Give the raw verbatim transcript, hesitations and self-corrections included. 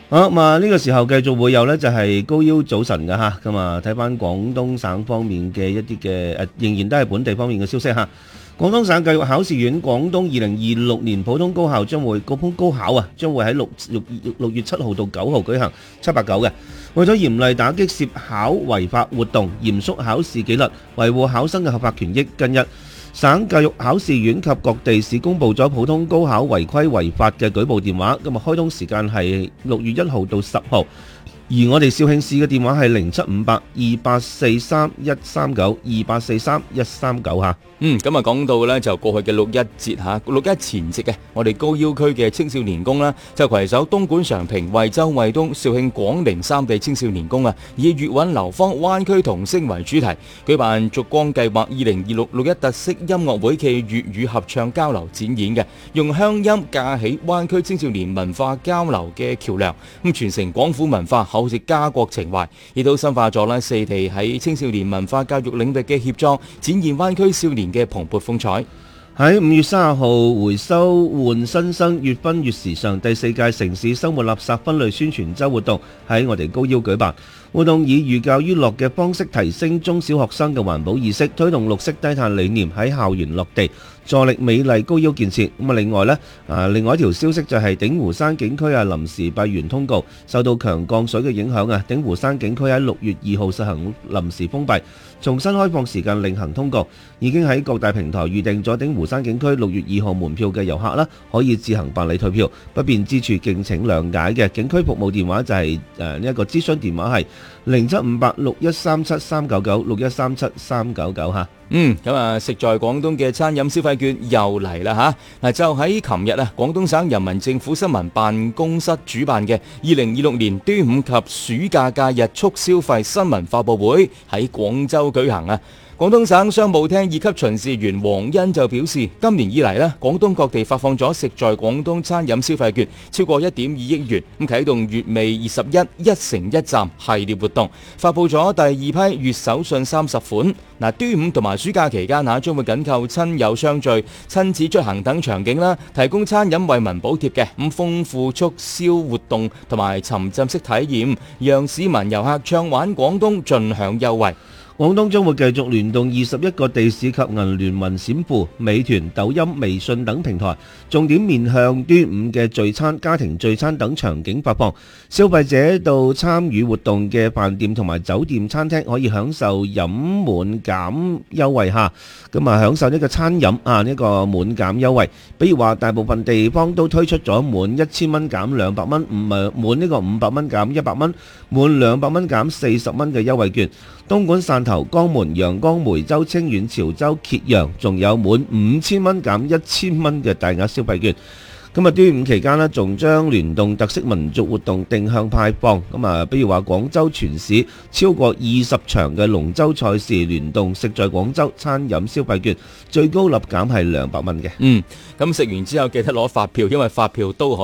好咁啊！呢個時候繼續會有呢，就係高腰早晨嘅嚇，咁啊睇翻廣東省方面嘅一啲嘅誒，仍然都係本地方面嘅消息嚇。廣東省教育考試院廣東二零二六年普通高考將會高普高考啊，將會喺六六六月七號到九號舉行，七八九嘅。為咗嚴厲打擊涉考違法活動，嚴肅考試紀律，維護考生嘅合法權益，近日省教育考試院及各地市公布咗普通高考違規違法嘅舉報電話，咁啊開通時間係六月一號到十號。而我哋肇慶市嘅電話係零七五八二八四三一三九二八四三一三九嚇。 嗯，咁啊講到呢，就過去嘅六一節嚇，六一前夕嘅，我哋高要區嘅青少年宮啦，就攜手東莞常平、惠州惠東、肇慶廣寧三地青少年宮啊，以粵韻流芳灣區童聲為主題，舉辦燭光計劃二零二六六一特色音樂會暨粵語合唱交流展演嘅，用鄉音架起灣區青少年文化交流嘅橋梁，咁傳承廣府文化，厚植家國情懷，亦都深化咗咧四地喺青少年文化教育領域嘅協作，展現灣區少年嘅蓬勃風采。 喺五月三十號回收換新生，越分越時尚第四屆城市生活垃圾分類宣傳週活動喺我哋高腰舉辦。活動以寓教於樂嘅方式提升中小學生嘅環保意識，推動綠色低碳理念喺校園落地，助力美麗高腰建設。咁啊，另外呢，啊，另外一條消息就係鼎湖山景區啊臨時閉園通告，受到強降水嘅影響啊，鼎湖山景區喺六月二號實行臨時封閉，重新開放時間另行通告。已經喺各大平台預訂咗鼎湖山景區六月二號門票嘅遊客啦，可以自行辦理退票，不便之處敬請諒解嘅。景區服務電話就係誒呢一個諮詢電話係零七五八六一三七三九九六一三七三九九嚇。 嗯，咁啊，食在廣東嘅餐飲消費券又嚟啦嚇！嗱，就喺琴日啊，廣東省人民政府新聞辦公室主辦嘅二零二六年端午及暑假假日促消費新聞發佈會喺廣州舉行啊！廣東省商務廳二級巡視員黃恩就表示，今年以嚟呢，廣東各地發放咗食在廣東餐飲消費券超過一點二億元，咁啟動粵味二十一一城一站系列活動，發佈咗第二批粵手信三十款。嗱，端午同埋暑假期間嚇，將會緊扣親友相聚、親子出行等場景啦，提供餐飲惠民補貼嘅，咁豐富促銷活動同埋沉浸式體驗，讓市民遊客暢玩廣東，盡享優惠。 廣東將會繼續聯動二十一個地市及銀聯文閃付、美團、抖音、微信等平台，重點面向端午嘅聚餐、家庭聚餐等場景發放。消費者到參與活動嘅飯店同埋酒店餐廳可以享受飲滿減優惠下，咁啊享受呢個餐飲啊呢個滿減優惠。比如話大部分地方都推出咗滿一千蚊減兩百蚊，唔係滿呢個五百蚊減一百蚊，滿兩百蚊減四十蚊嘅優惠券。東莞汕頭、江門、陽江、梅州、清遠、潮州、揭陽，仲有滿五千蚊減一千蚊嘅大額消費券。咁啊，端午期間呢，仲將聯動特色民族活動定向派放。咁啊，比如話廣州全市超過二十場嘅龍舟賽事聯動食在廣州餐飲消費券，最高立減係兩百蚊嘅。 嗯，咁食完之後記得攞發票，因為發票都可